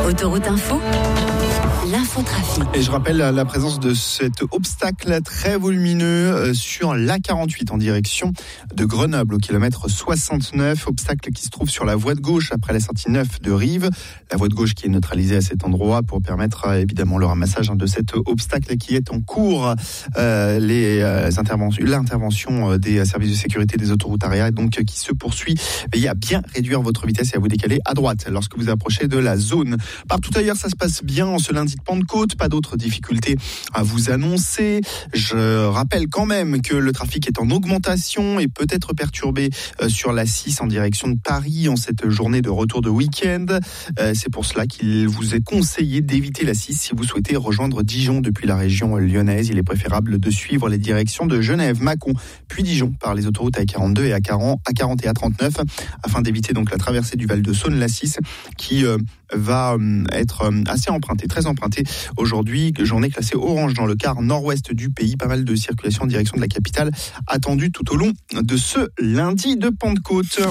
Autoroute Info, l'infotrafic. Et je rappelle la présence de cet obstacle très volumineux sur l'A48 en direction de Grenoble au kilomètre 69. Obstacle qui se trouve sur la voie de gauche après la sortie 9 de Rive. La voie de gauche qui est neutralisée à cet endroit pour permettre évidemment le ramassage de cet obstacle qui est en cours. L'intervention des services de sécurité des autoroutes arrière donc qui se poursuit. Veillez à bien réduire votre vitesse et à vous décaler à droite lorsque vous approchez de la zone. Partout ailleurs, ça se passe bien en ce lundi de Pentecôte. Pas d'autres difficultés à vous annoncer. Je rappelle quand même que le trafic est en augmentation et peut être perturbé sur la 6 en direction de Paris en cette journée de retour de week-end. C'est pour cela qu'il vous est conseillé d'éviter la 6 si vous souhaitez rejoindre Dijon depuis la région lyonnaise. Il est préférable de suivre les directions de Genève, Mâcon, puis Dijon par les autoroutes A42 et A40 et A39 afin d'éviter donc la traversée du Val-de-Saône, la 6 qui va être assez empruntée, très empruntée aujourd'hui. Journée classée orange dans le quart nord-ouest du pays. Pas mal de circulation en direction de la capitale attendue tout au long de ce lundi de Pentecôte.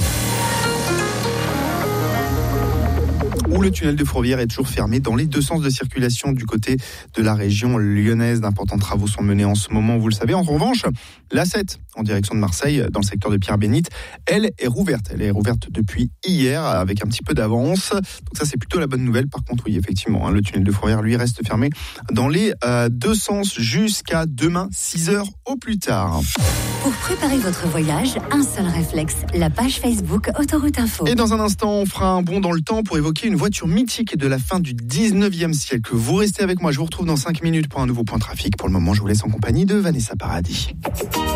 Où le tunnel de Fourvière est toujours fermé dans les deux sens de circulation du côté de la région lyonnaise. D'importants travaux sont menés en ce moment, vous le savez. En revanche, l'A7 en direction de Marseille, dans le secteur de Pierre-Bénite, elle est rouverte. Elle est rouverte depuis hier avec un petit peu d'avance. Donc ça, c'est plutôt la bonne nouvelle. Par contre, oui, effectivement, le tunnel de Fourvière, lui, reste fermé dans les deux sens jusqu'à demain, 6h au plus tard. Pour préparer votre voyage, un seul réflexe, la page Facebook Autoroute Info. Et dans un instant, on fera un bond dans le temps pour évoquer une voiture mythique de la fin du 19e siècle. Vous restez avec moi, je vous retrouve dans 5 minutes pour un nouveau point trafic. Pour le moment, je vous laisse en compagnie de Vanessa Paradis.